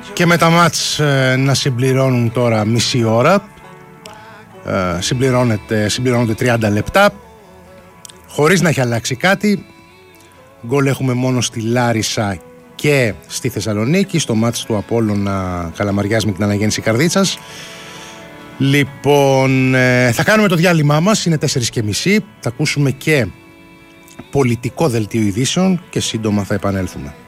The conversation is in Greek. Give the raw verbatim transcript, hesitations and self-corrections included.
Και με τα μάτς ε, να συμπληρώνουν τώρα μισή ώρα. ε, Συμπληρώνονται τριάντα λεπτά χωρίς να έχει αλλάξει κάτι. Γκολ έχουμε μόνο στη Λάρισα και στη Θεσσαλονίκη, στο μάτς του Απόλλωνα Καλαμαριάς με την αναγέννηση Καρδίτσας. Λοιπόν, ε, θα κάνουμε το διάλειμμά μας, είναι τέσσερις και μισή. Θα ακούσουμε και πολιτικό δελτίο ειδήσεων και σύντομα θα επανέλθουμε.